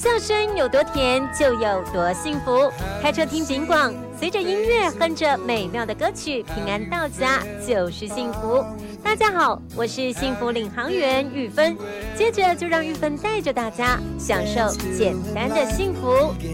笑声有多甜，就有多幸福。开车听警广，随着音乐哼着美妙的歌曲，平安到家就是幸福。大家好，我是幸福领航员玉芬，接着就让玉芬带着大家享受简单的幸福。